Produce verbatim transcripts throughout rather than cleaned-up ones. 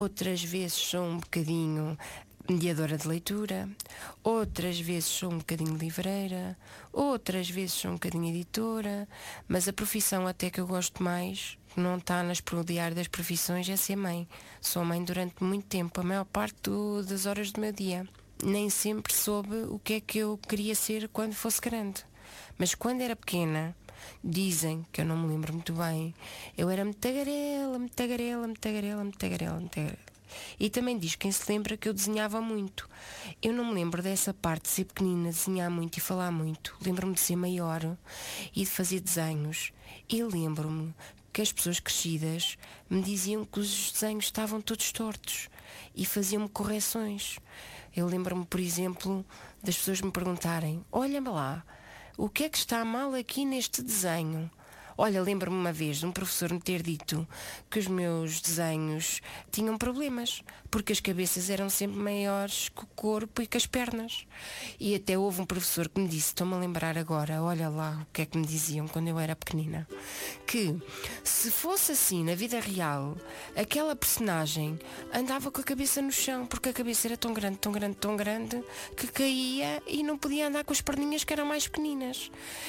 outras vezes sou um bocadinho mediadora de leitura, outras vezes sou um bocadinho livreira, outras vezes sou um bocadinho editora, mas a profissão até que eu gosto mais, não está nas prioridades das profissões, é ser mãe. Sou mãe durante muito tempo, a maior parte do, das horas do meu dia. Nem sempre soube o que é que eu queria ser quando fosse grande. Mas quando era pequena, dizem, que eu não me lembro muito bem, eu era muito tagarela, muito tagarela, muito tagarela, muito tagarela, muito tagarela. E também diz quem se lembra que eu desenhava muito. Eu não me lembro dessa parte de ser pequenina, desenhar muito e falar muito. Lembro-me de ser maior e de fazer desenhos. E lembro-me que as pessoas crescidas me diziam que os desenhos estavam todos tortos e faziam-me correções. Eu lembro-me, por exemplo, das pessoas me perguntarem: olha-me lá, o que é que está mal aqui neste desenho? Olha, lembro-me uma vez de um professor me ter dito que os meus desenhos tinham problemas, porque as cabeças eram sempre maiores que o corpo e que as pernas. E até houve um professor que me disse, estou-me a lembrar agora, olha lá o que é que me diziam quando eu era pequenina, que se fosse assim na vida real, aquela personagem andava com a cabeça no chão, porque a cabeça era tão grande, tão grande, tão grande, que caía e não podia andar com as perninhas que eram mais pequeninas.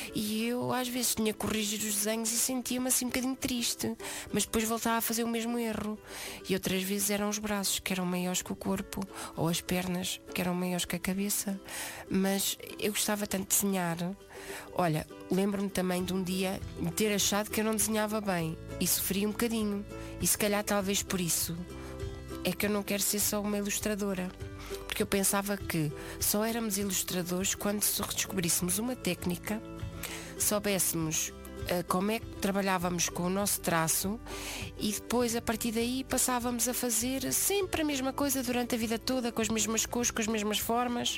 E eu às vezes tinha que corrigir os desenhos e sentia-me assim um bocadinho triste, mas depois voltava a fazer o mesmo erro. E outras vezes eram os braços que eram maiores que o corpo, ou as pernas que eram maiores que a cabeça. Mas eu gostava tanto de desenhar. Olha, lembro-me também de um dia de ter achado que eu não desenhava bem e sofri um bocadinho, e se calhar talvez por isso é que eu não quero ser só uma ilustradora, porque eu pensava que só éramos ilustradores quando redescobríssemos uma técnica, soubéssemos uh, como é que trabalhávamos com o nosso traço, e depois a partir daí passávamos a fazer sempre a mesma coisa durante a vida toda, com as mesmas cores, com as mesmas formas.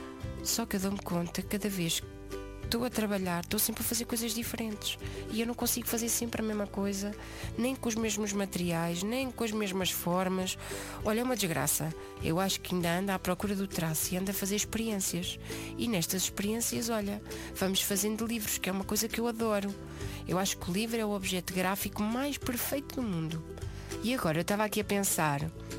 Só que eu dou-me conta, cada vez que estou a trabalhar, estou sempre a fazer coisas diferentes e eu não consigo fazer sempre a mesma coisa, nem com os mesmos materiais, nem com as mesmas formas. Olha, é uma desgraça. Eu acho que ainda anda à procura do traço e anda a fazer experiências, e nestas experiências, olha, vamos fazendo livros, que é uma coisa que eu adoro. Eu acho que o livro é o objeto gráfico mais perfeito do mundo. E agora eu estava aqui a pensar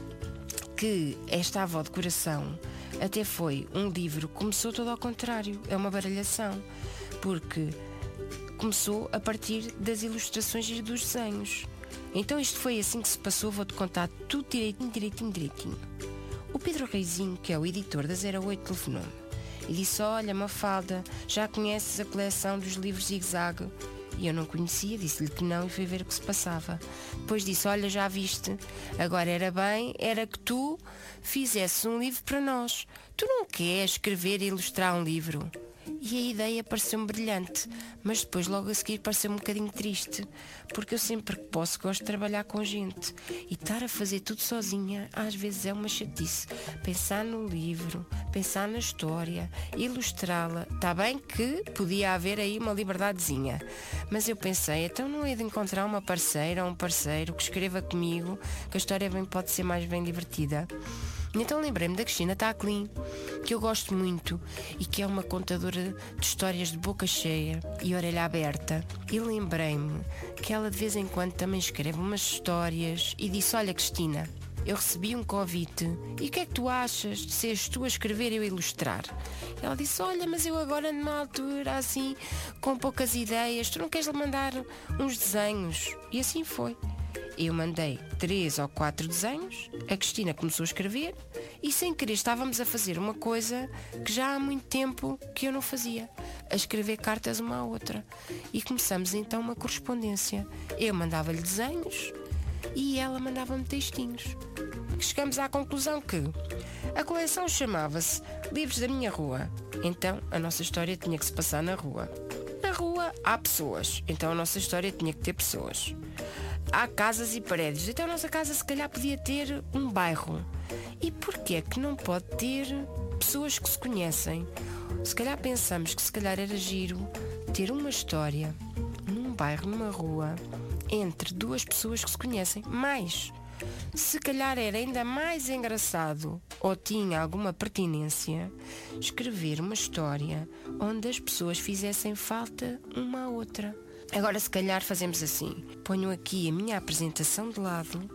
que esta avó de coração até foi um livro que começou todo ao contrário, é uma baralhação, porque começou a partir das ilustrações e dos desenhos. Então isto foi assim que se passou, vou-te contar tudo direitinho, direitinho, direitinho. O Pedro Reizinho, que é o editor da zero oito, telefonou-me e disse: olha, Mafalda, já conheces a coleção dos livros Zig-Zag? E eu não conhecia, disse-lhe que não e fui ver o que se passava. Depois disse: olha, já viste, agora era bem, era que tu fizesses um livro para nós. Tu não queres escrever e ilustrar um livro? E a ideia pareceu-me brilhante, mas depois logo a seguir pareceu-me um bocadinho triste, porque eu sempre que posso gosto de trabalhar com gente, e estar a fazer tudo sozinha às vezes é uma chatice. Pensar no livro, pensar na história, ilustrá-la, está bem que podia haver aí uma liberdadezinha, mas eu pensei, então não é de encontrar uma parceira ou um parceiro que escreva comigo, que a história bem pode ser mais bem divertida. Então lembrei-me da Cristina Tacklin, que eu gosto muito e que é uma contadora de histórias de boca cheia e orelha aberta. E lembrei-me que ela de vez em quando também escreve umas histórias e disse: olha, Cristina, eu recebi um convite e o que é que tu achas de seres tu a escrever e eu a ilustrar? Ela disse: olha, mas eu agora numa altura assim, com poucas ideias, tu não queres mandar uns desenhos? E assim foi. Eu mandei três ou quatro desenhos, a Cristina começou a escrever e sem querer estávamos a fazer uma coisa que já há muito tempo que eu não fazia, a escrever cartas uma à outra. E começamos então uma correspondência. Eu mandava-lhe desenhos e ela mandava-me textinhos. Chegamos à conclusão que a coleção chamava-se Livros da Minha Rua. Então a nossa história tinha que se passar na rua. Na rua há pessoas, então a nossa história tinha que ter pessoas. Há casas e prédios, então a nossa casa se calhar podia ter um bairro. E porquê é que não pode ter pessoas que se conhecem? Se calhar pensamos que se calhar era giro ter uma história num bairro, numa rua, entre duas pessoas que se conhecem. Mas se calhar era ainda mais engraçado, ou tinha alguma pertinência, escrever uma história onde as pessoas fizessem falta uma à outra. Agora se calhar fazemos assim: ponho aqui a minha apresentação de lado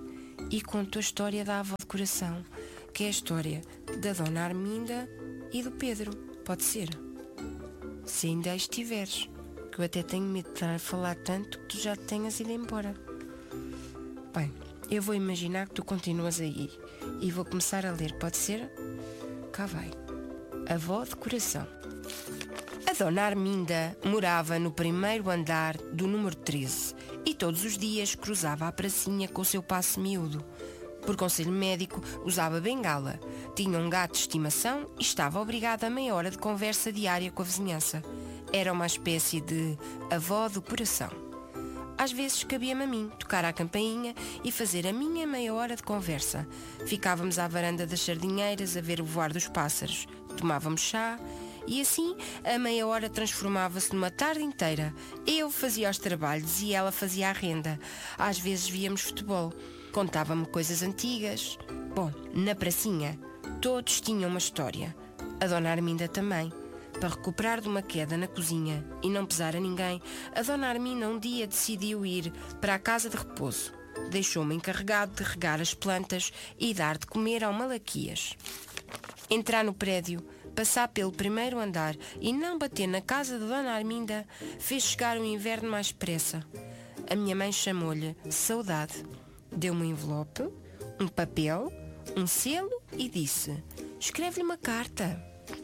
e conto a história da avó de coração, que é a história da Dona Arminda e do Pedro. Pode ser? Se ainda aí estiveres, que eu até tenho medo de estar a falar tanto que tu já te tenhas ido embora. Bem, eu vou imaginar que tu continuas aí e vou começar a ler, pode ser? Cá vai. Avó de coração. A Dona Arminda morava no primeiro andar do número treze e todos os dias cruzava a pracinha com o seu passo miúdo. Por conselho médico, usava bengala, tinha um gato de estimação e estava obrigada a meia hora de conversa diária com a vizinhança. Era uma espécie de avó do coração. Às vezes cabia-me a mim tocar à campainha e fazer a minha meia hora de conversa. Ficávamos à varanda das sardinheiras a ver o voar dos pássaros. Tomávamos chá e assim a meia hora transformava-se numa tarde inteira. Eu fazia os trabalhos e ela fazia a renda. Às vezes víamos futebol. Contava-me coisas antigas. Bom, na pracinha todos tinham uma história. A Dona Arminda também. Para recuperar de uma queda na cozinha e não pesar a ninguém, a Dona Arminda um dia decidiu ir para a casa de repouso. Deixou-me encarregado de regar as plantas e dar de comer ao Malaquias. Entrar no prédio, passar pelo primeiro andar e não bater na casa da Dona Arminda fez chegar o inverno mais depressa. A minha mãe chamou-lhe Saudade. Deu-me um envelope, um papel, um selo e disse: escreve-lhe uma carta.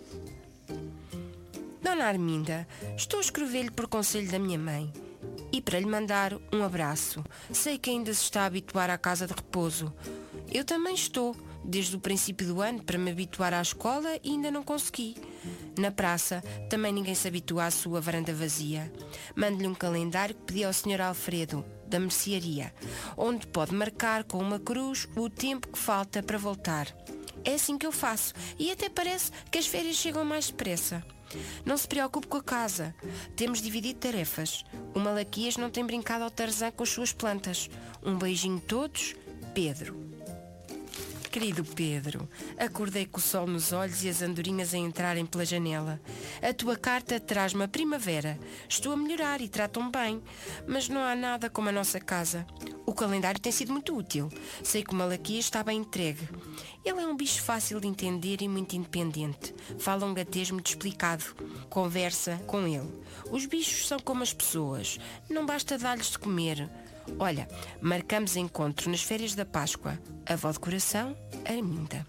Dona Arminda, estou a escrever-lhe por conselho da minha mãe e para lhe mandar um abraço. Sei que ainda se está a habituar à casa de repouso. Eu também estou, desde o princípio do ano, para me habituar à escola e ainda não consegui. Na praça, também ninguém se habitua à sua varanda vazia. Mando-lhe um calendário que pedi ao senhor Alfredo, da mercearia, onde pode marcar com uma cruz o tempo que falta para voltar. É assim que eu faço e até parece que as férias chegam mais depressa. Não se preocupe com a casa. Temos dividido tarefas. O Malaquias não tem brincado ao Tarzan com as suas plantas. Um beijinho a todos, Pedro. Querido Pedro, acordei com o sol nos olhos e as andorinhas a entrarem pela janela. A tua carta traz-me a primavera. Estou a melhorar e tratam-me bem, mas não há nada como a nossa casa. O calendário tem sido muito útil. Sei que o Malaquias está bem entregue. Ele é um bicho fácil de entender e muito independente. Fala um gatês muito explicado. Conversa com ele. Os bichos são como as pessoas. Não basta dar-lhes de comer. Olha, marcamos encontro nas férias da Páscoa. Avó de coração, Arminda.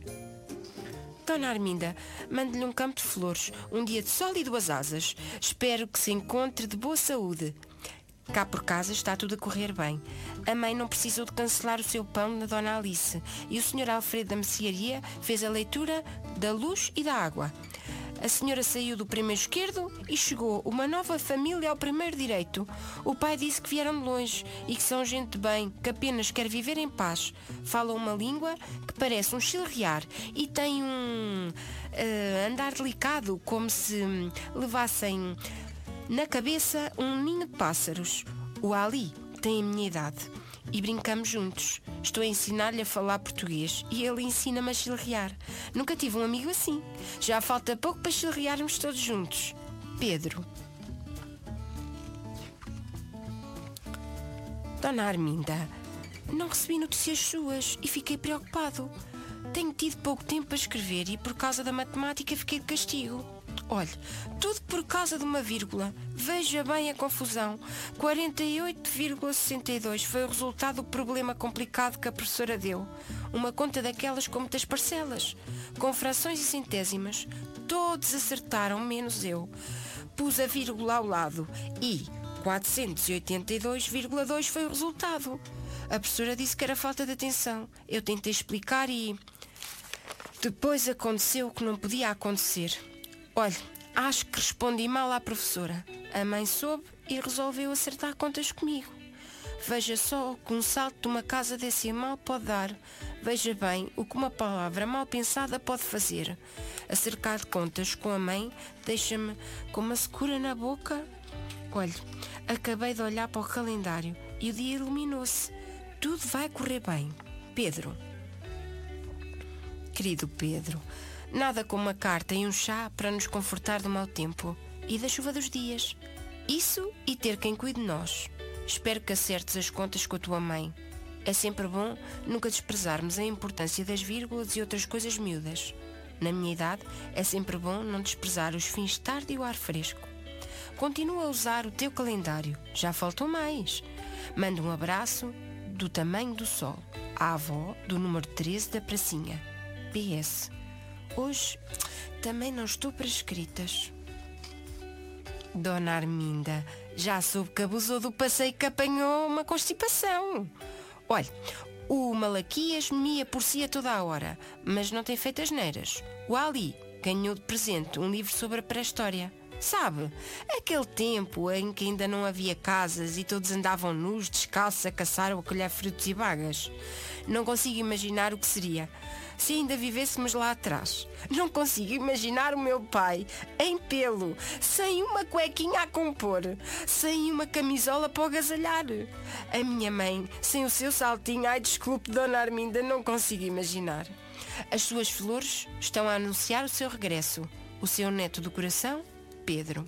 Dona Arminda, mande-lhe um campo de flores, um dia de sol e duas asas. Espero que se encontre de boa saúde. Cá por casa está tudo a correr bem. A mãe não precisou de cancelar o seu pão na Dona Alice e o senhor Alfredo da mercearia fez a leitura da luz e da água. A senhora saiu do primeiro esquerdo e chegou uma nova família ao primeiro direito. O pai disse que vieram de longe e que são gente de bem, que apenas quer viver em paz. Falam uma língua que parece um chilrear e tem um uh, andar delicado, como se levassem na cabeça um ninho de pássaros. O Ali tem a minha idade e brincamos juntos. Estou a ensinar-lhe a falar português e ele ensina-me a chilrear. Nunca tive um amigo assim. Já falta pouco para chilrearmos todos juntos. Pedro. Dona Arminda, não recebi notícias suas e fiquei preocupado. Tenho tido pouco tempo para escrever e por causa da matemática fiquei de castigo. Olhe, tudo por causa de uma vírgula. Veja bem a confusão. quarenta e oito vírgula sessenta e dois foi o resultado do problema complicado que a professora deu. Uma conta daquelas com muitas parcelas, com frações e centésimas. Todos acertaram, menos eu. Pus a vírgula ao lado e quatrocentos e oitenta e dois vírgula dois foi o resultado. A professora disse que era falta de atenção. Eu tentei explicar e... depois aconteceu o que não podia acontecer. Olhe, acho que respondi mal à professora. A mãe soube e resolveu acertar contas comigo. Veja só o que um salto de uma casa decimal pode dar. Veja bem o que uma palavra mal pensada pode fazer. Acercar de contas com a mãe deixa-me com uma secura na boca. Olhe, acabei de olhar para o calendário e o dia iluminou-se. Tudo vai correr bem. Pedro. Querido Pedro, nada como uma carta e um chá para nos confortar do mau tempo e da chuva dos dias. Isso e ter quem cuide de nós. Espero que acertes as contas com a tua mãe. É sempre bom nunca desprezarmos a importância das vírgulas e outras coisas miúdas. Na minha idade, é sempre bom não desprezar os fins de tarde e o ar fresco. Continua a usar o teu calendário. Já faltou mais. Manda um abraço do tamanho do sol à avó do número treze da pracinha. P S. Hoje também não estou para escritas. Dona Arminda já soube que abusou do passeio que apanhou uma constipação. Olha, o Malaquias mia por si a toda a hora, mas não tem feito asneiras. O Ali ganhou de presente um livro sobre a pré-história. Sabe, aquele tempo em que ainda não havia casas e todos andavam nus, descalços, a caçar ou a colher frutos e bagas. Não consigo imaginar o que seria se ainda vivêssemos lá atrás. Não consigo imaginar o meu pai em pelo, sem uma cuequinha a compor, sem uma camisola para o agasalhar. A minha mãe sem o seu saltinho. Ai, desculpe, Dona Arminda, não consigo imaginar. As suas flores estão a anunciar o seu regresso. O seu neto do coração, Pedro.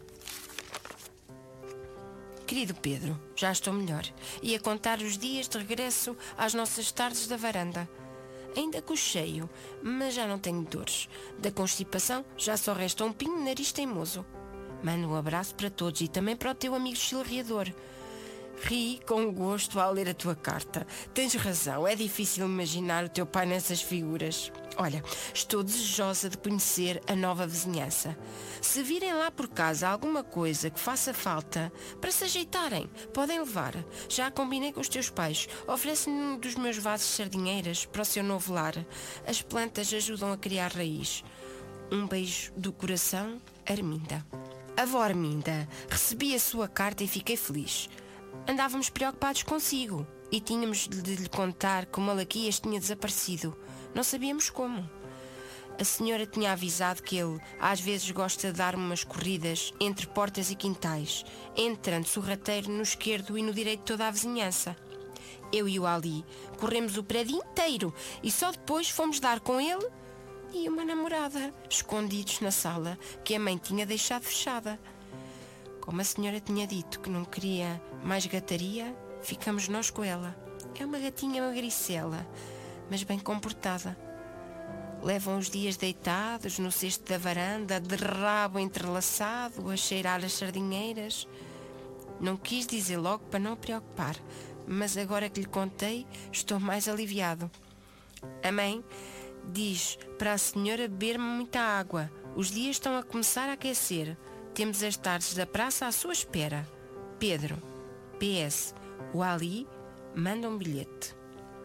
Querido Pedro, já estou melhor e a contar os dias de regresso às nossas tardes da varanda. Ainda cocheio, mas já não tenho dores. Da constipação já só resta um pinho de nariz teimoso. Mando um abraço para todos e também para o teu amigo chilreador. Ri com gosto ao ler a tua carta. Tens razão, é difícil imaginar o teu pai nessas figuras. Olha, estou desejosa de conhecer a nova vizinhança. Se virem lá por casa alguma coisa que faça falta para se ajeitarem, podem levar. Já combinei com os teus pais. Oferecem-me um dos meus vasos de sardinheiras para o seu novo lar. As plantas ajudam a criar raiz. Um beijo do coração, Arminda. Avó Arminda, recebi a sua carta e fiquei feliz. Andávamos preocupados consigo e tínhamos de lhe contar que o Malaquias tinha desaparecido. Não sabíamos como. A senhora tinha avisado que ele às vezes gosta de dar umas corridas entre portas e quintais, entrando sorrateiro no esquerdo e no direito de toda a vizinhança. Eu e o Ali corremos o prédio inteiro e só depois fomos dar com ele e uma namorada, escondidos na sala que a mãe tinha deixado fechada. Como a senhora tinha dito que não queria mais gataria, ficamos nós com ela. É uma gatinha magricela, mas bem comportada. Levam os dias deitados no cesto da varanda, de rabo entrelaçado, a cheirar as sardinheiras. Não quis dizer logo para não preocupar, mas agora que lhe contei, estou mais aliviado. A mãe diz para a senhora beber muita água. Os dias estão a começar a aquecer. Temos as tardes da praça à sua espera. Pedro. P S. O Ali manda um bilhete.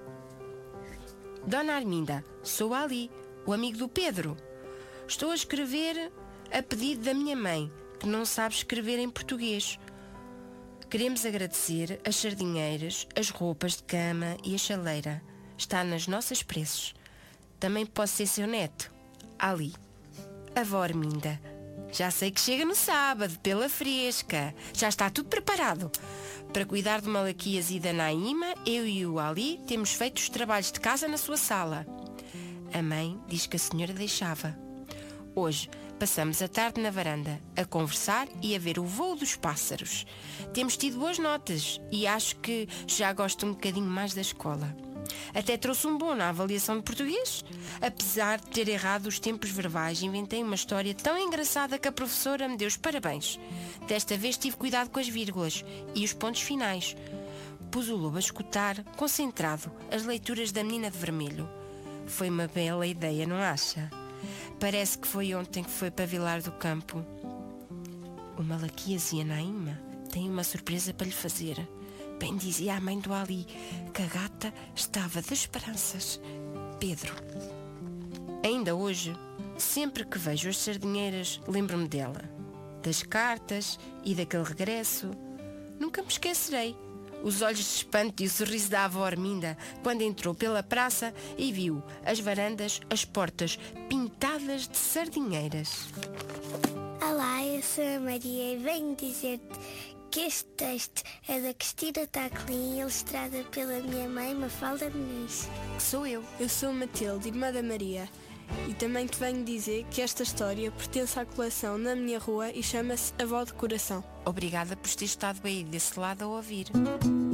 Dona Arminda, sou o Ali, o amigo do Pedro. Estou a escrever a pedido da minha mãe, que não sabe escrever em português. Queremos agradecer as sardinheiras, as roupas de cama e a chaleira. Está nas nossas preces. Também posso ser seu neto, Ali. Avó Arminda. Já sei que chega no sábado, pela fresca. Já está tudo preparado. Para cuidar de Malaquias e da Naíma, eu e o Ali temos feito os trabalhos de casa na sua sala. A mãe diz que a senhora deixava. Hoje passamos a tarde na varanda, a conversar e a ver o voo dos pássaros. Temos tido boas notas e acho que já gosto um bocadinho mais da escola. Até trouxe um bom na avaliação de português. Apesar de ter errado os tempos verbais, inventei uma história tão engraçada que a professora me deu os parabéns. Desta vez tive cuidado com as vírgulas e os pontos finais. Pus o lobo a escutar, concentrado, as leituras da menina de vermelho. Foi uma bela ideia, não acha? Parece que foi ontem que foi para Vilar do Campo. O Malaquias e a Naíma têm uma surpresa para lhe fazer. Bem dizia a mãe do Ali que a gata estava de esperanças. Pedro. Ainda hoje, sempre que vejo as sardinheiras, lembro-me dela, das cartas e daquele regresso. Nunca me esquecerei. Os olhos de espanto e o sorriso da avó Arminda quando entrou pela praça e viu as varandas, as portas pintadas de sardinheiras. Olá, eu sou a Maria e venho dizer-te que este texto é da Cristina Taclin, ilustrada pela minha mãe, Mafalda Muniz. Sou eu. Eu sou Matilde, irmã da Maria, e também te venho dizer que esta história pertence à coleção Na Minha Rua e chama-se Avó de Coração. Obrigada por ter estado aí desse lado a ouvir.